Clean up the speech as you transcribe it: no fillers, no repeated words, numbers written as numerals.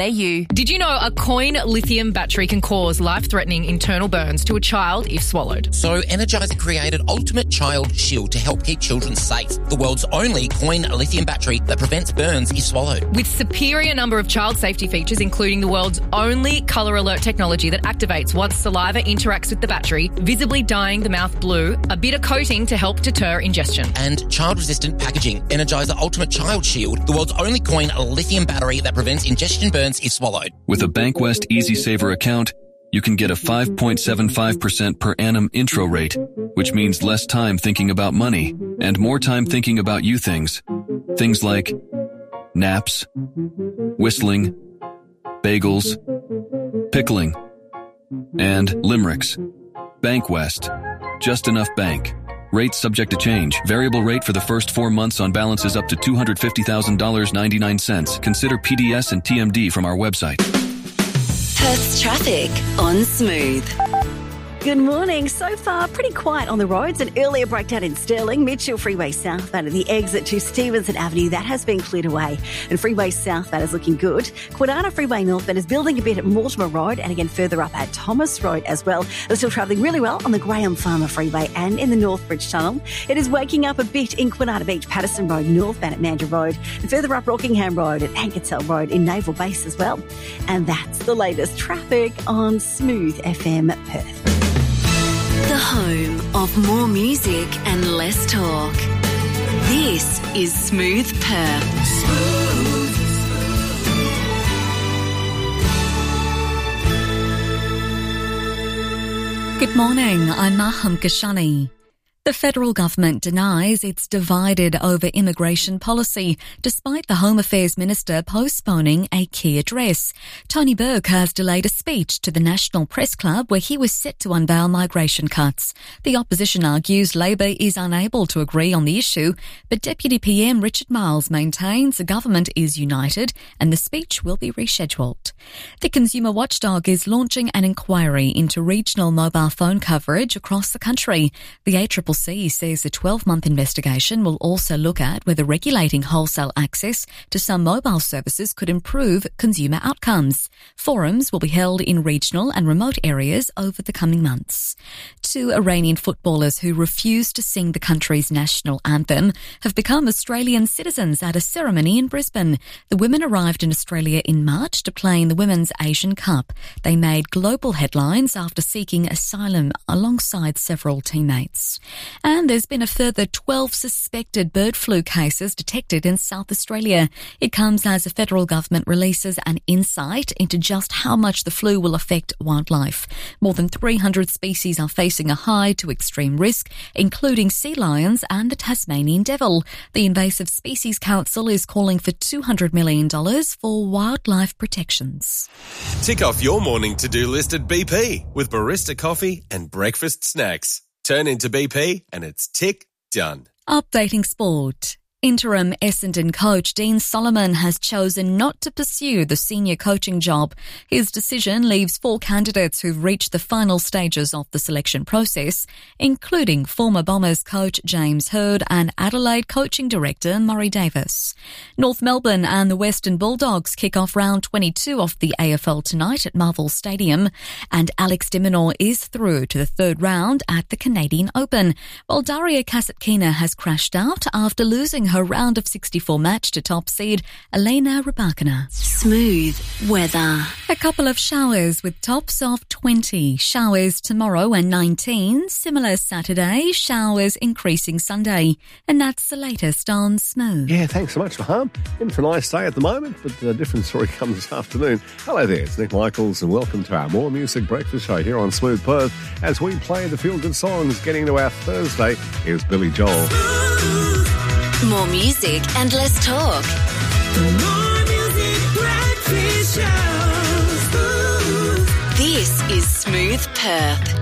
Did you know a coin lithium battery can cause life-threatening internal burns to a child if swallowed? So Energizer created Ultimate Child Shield to help keep children safe. The world's only coin lithium battery that prevents burns if swallowed. With superior number of child safety features, including the world's only colour alert technology that activates once saliva interacts with the battery, visibly dyeing the mouth blue, a bitter coating to help deter ingestion. And child-resistant packaging. Energizer Ultimate Child Shield, the world's only coin lithium battery that prevents ingestion burns if swallowed. With a Bankwest Easy Saver account, you can get a 5.75% per annum intro rate, which means less time thinking about money and more time thinking about you things. Things like naps, whistling, bagels, pickling, and limericks. Bankwest. Just enough bank. Rates subject to change. Variable rate for the first 4 months on balances up to $250,000.99. Consider PDS and TMD from our website. Perth's traffic on Smooth. Good morning. So far, pretty quiet on the roads. An earlier breakdown in Stirling, Mitchell Freeway southbound at the exit to Stevenson Avenue. That has been cleared away. And Freeway southbound is looking good. Kwinana Freeway northbound is building a bit at Mortimer Road and again further up at Thomas Road as well. They're still travelling really well on the Graham Farmer Freeway and in the Northbridge Tunnel. It is waking up a bit in Kwinana Beach, Patterson Road northbound at Mandurah Road and further up Rockingham Road and Ankertell Road in Naval Base as well. And that's the latest traffic on Smooth FM Perth. The home of more music and less talk. This is Smooth Perth. Smooth. Good morning, I'm Maham Kashani. The federal government denies it's divided over immigration policy, despite the Home Affairs Minister postponing a key address. Tony Burke has delayed a speech to the National Press Club where he was set to unveil migration cuts. The opposition argues Labor is unable to agree on the issue, but Deputy PM Richard Miles maintains the government is united and the speech will be rescheduled. The Consumer Watchdog is launching an inquiry into regional mobile phone coverage across the country. The ACCC says the 12-month investigation will also look at whether regulating wholesale access to some mobile services could improve consumer outcomes. Forums will be held in regional and remote areas over the coming months. 2 Iranian footballers who refused to sing the country's national anthem have become Australian citizens at a ceremony in Brisbane. The women arrived in Australia in March to play in the Women's Asian Cup. They made global headlines after seeking asylum alongside several teammates. And there's been a further 12 suspected bird flu cases detected in South Australia. It comes as the federal government releases an insight into just how much the flu will affect wildlife. More than 300 species are facing a high to extreme risk, including sea lions and the Tasmanian devil. The Invasive Species Council is calling for $200 million for wildlife protections. Tick off your morning to-do list at BP with barista coffee and breakfast snacks. Turn into BP and it's tick done. Updating sport. Interim Essendon coach Dean Solomon has chosen not to pursue the senior coaching job. His decision leaves 4 candidates who've reached the final stages of the selection process, including former Bombers coach James Hird and Adelaide coaching director Murray Davis. North Melbourne and the Western Bulldogs kick off round 22 of the AFL tonight at Marvel Stadium, and Alex de Minaur is through to the 3rd round at the Canadian Open, while Daria Kasatkina has crashed out after losing her round of 64 match to top seed Elena Rybakina. Smooth weather. A couple of showers with tops of 20. Showers tomorrow and 19. Similar Saturday. Showers increasing Sunday. And that's the latest on Smooth. Yeah, thanks so much, Maham. In for a nice day at the moment, but a different story comes this afternoon. Hello there, it's Nick Michaels and welcome to our More Music Breakfast Show here on Smooth Perth as we play the feel-good songs. Getting to our Thursday, here's Billy Joel. More music and less talk. More music breakfast show. This is Smooth Perth.